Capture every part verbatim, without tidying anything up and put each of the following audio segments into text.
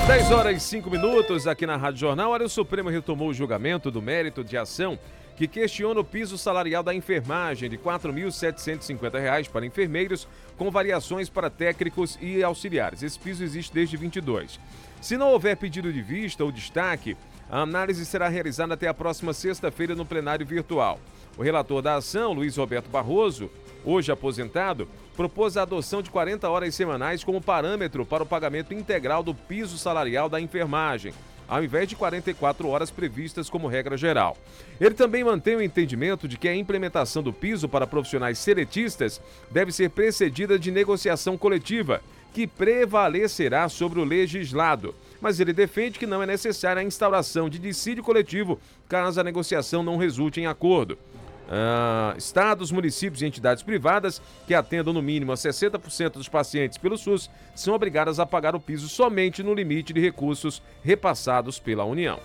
dez horas e cinco minutos aqui na Rádio Jornal. Olha, o Supremo retomou o julgamento do mérito de ação que questiona o piso salarial da enfermagem de quatro mil setecentos e cinquenta reais para enfermeiros, com variações para técnicos e auxiliares. Esse piso existe desde vinte e dois. Se não houver pedido de vista ou destaque, a análise será realizada até a próxima sexta-feira no plenário virtual. O relator da ação, Luiz Roberto Barroso, hoje aposentado, propôs a adoção de quarenta horas semanais como parâmetro para o pagamento integral do piso salarial da enfermagem, ao invés de quarenta e quatro horas previstas como regra geral. Ele também mantém o entendimento de que a implementação do piso para profissionais seletistas deve ser precedida de negociação coletiva, que prevalecerá sobre o legislado. Mas ele defende que não é necessária a instauração de dissídio coletivo caso a negociação não resulte em acordo. Uh, estados, municípios e entidades privadas que atendam no mínimo a sessenta por cento dos pacientes pelo SUS são obrigadas a pagar o piso somente no limite de recursos repassados pela União.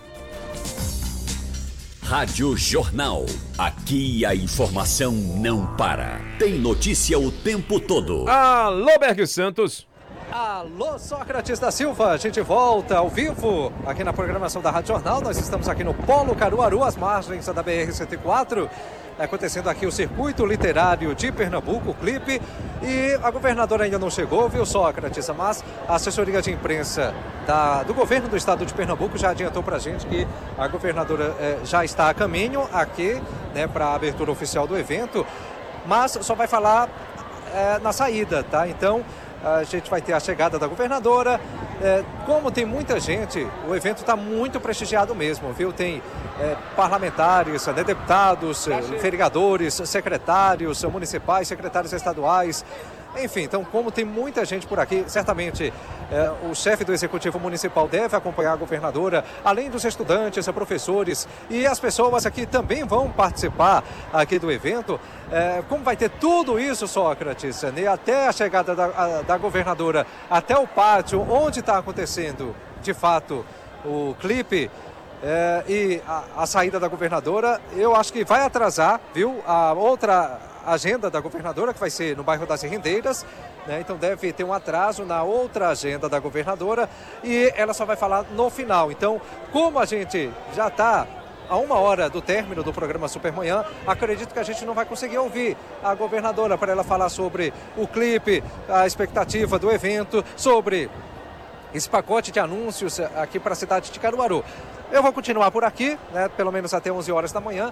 Rádio Jornal. Aqui a informação não para. Tem notícia o tempo todo. Alô, Berg Santos. Alô, Sócrates da Silva, a gente volta ao vivo aqui na programação da Rádio Jornal. Nós estamos aqui no Polo Caruaru, às margens da B R cento e quatro, acontecendo aqui o Circuito Literário de Pernambuco, o CLIP, e a governadora ainda não chegou, viu, Sócrates? Mas a assessoria de imprensa da, do governo do estado de Pernambuco já adiantou pra gente que a governadora eh, já está a caminho aqui, né, para a abertura oficial do evento, mas só vai falar eh, na saída, tá? Então a gente vai ter a chegada da governadora. É, como tem muita gente, o evento está muito prestigiado mesmo, viu? Tem é, parlamentares, né, deputados, é, vereadores, secretários municipais, secretários estaduais. Enfim, então como tem muita gente por aqui, certamente é, o chefe do Executivo Municipal deve acompanhar a governadora, além dos estudantes, professores e as pessoas aqui também vão participar aqui do evento. É, como vai ter tudo isso, Sócrates, né, até a chegada da, a, da governadora, até o pátio, onde está acontecendo, de fato, o clipe, é, e a, a saída da governadora, eu acho que vai atrasar, viu, a outra agenda da governadora, que vai ser no bairro das Rendeiras, né? Então deve ter um atraso na outra agenda da governadora e ela só vai falar no final. Então, como a gente já está a uma hora do término do programa Supermanhã, acredito que a gente não vai conseguir ouvir a governadora para ela falar sobre o clipe, a expectativa do evento, sobre esse pacote de anúncios aqui para a cidade de Caruaru. Eu vou continuar por aqui, né, pelo menos até onze horas da manhã,